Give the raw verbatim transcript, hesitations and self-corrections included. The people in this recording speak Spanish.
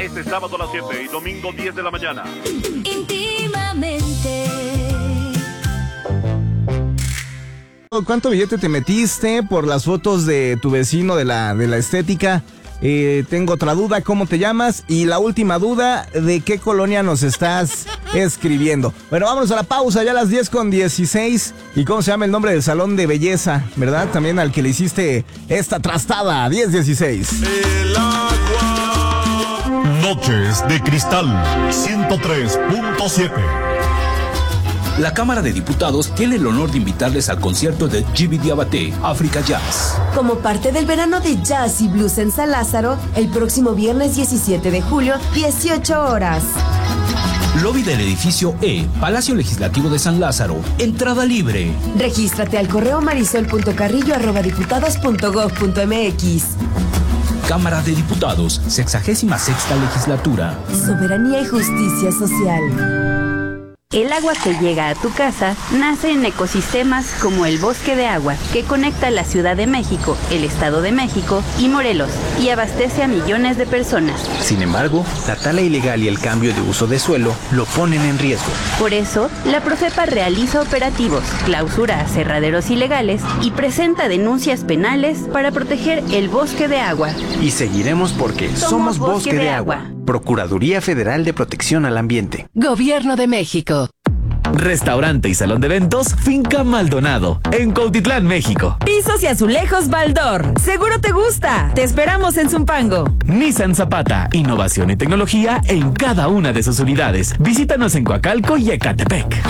Este sábado a las siete y domingo diez de la mañana. Íntimamente. ¿Cuánto billete te metiste por las fotos de tu vecino de la, de la estética? Eh, tengo otra duda, ¿cómo te llamas? Y la última duda, ¿de qué colonia nos estás escribiendo? Bueno, vámonos a la pausa, ya a las diez con dieciséis. ¿Y cómo se llama el nombre del salón de belleza? ¿Verdad? También al que le hiciste esta trastada, diez dieciséis. El agua. Noches de Cristal, ciento tres punto siete. La Cámara de Diputados tiene el honor de invitarles al concierto de Jibi Diabaté, África Jazz. Como parte del verano de jazz y blues en San Lázaro, el próximo viernes diecisiete de julio, dieciocho horas. Lobby del edificio E, Palacio Legislativo de San Lázaro. Entrada libre. Regístrate al correo marisol punto carrillo arroba diputados punto gob punto mx. Cámara de Diputados, sexagésima sexta legislatura. Soberanía y justicia social. El agua que llega a tu casa nace en ecosistemas como el Bosque de Agua, que conecta la Ciudad de México, el Estado de México y Morelos, y abastece a millones de personas. Sin embargo, la tala ilegal y el cambio de uso de suelo lo ponen en riesgo. Por eso, la Profepa realiza operativos, clausura aserraderos ilegales y presenta denuncias penales para proteger el Bosque de Agua. Y seguiremos porque somos, somos Bosque, Bosque de, de agua. agua. Procuraduría Federal de Protección al Ambiente. Gobierno de México. Restaurante y salón de eventos Finca Maldonado, en Cuautitlán, México. Pisos y azulejos Baldor. Seguro te gusta. Te esperamos en Zumpango. Nissan Zapata, innovación y tecnología en cada una de sus unidades. Visítanos en Coacalco y Ecatepec.